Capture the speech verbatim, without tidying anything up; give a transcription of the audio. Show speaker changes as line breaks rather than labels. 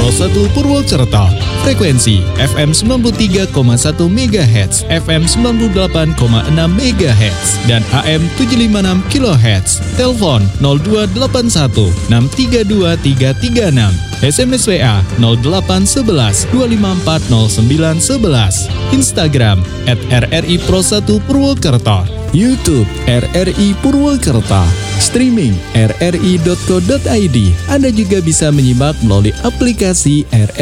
Pro satu Purwokerto. Frekuensi F M sembilan puluh tiga koma satu megahertz, F M sembilan puluh delapan koma enam megahertz, dan A M tujuh ratus lima puluh enam kilohertz. Telepon nol dua delapan satu enam tiga dua tiga tiga enam. S M S W A nol delapan satu satu dua lima empat nol sembilan satu satu. Instagram at R R I Pro satu Purwokerto. YouTube R R I Purwokerto. Streaming r r i dot co dot i d. Anda juga bisa menyimak melalui aplikasi R R I